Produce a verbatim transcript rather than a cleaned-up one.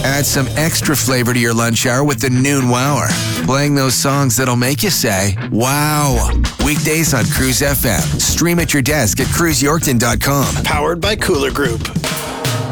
Add some extra flavor to your lunch hour with the Noon Wower, playing those songs that'll make you say, wow. Weekdays on Cruise F M. Stream at your desk at cruise yorkton dot com. Powered by Cooler Group.